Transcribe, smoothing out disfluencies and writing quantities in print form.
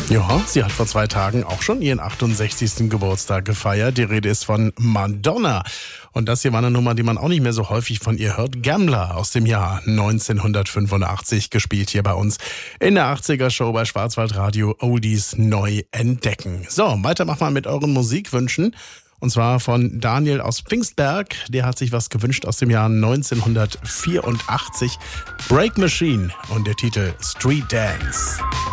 Ja, sie hat vor 2 Tagen auch schon ihren 68. Geburtstag gefeiert. Die Rede ist von Madonna. Und das hier war eine Nummer, die man auch nicht mehr so häufig von ihr hört. Gambler aus dem Jahr 1985, gespielt hier bei uns in der 80er-Show bei Schwarzwaldradio. Oldies neu entdecken. So, weiter machen wir mit euren Musikwünschen. Und zwar von Daniel aus Pfingstberg. Der hat sich was gewünscht aus dem Jahr 1984. Break Machine und der Titel Street Dance.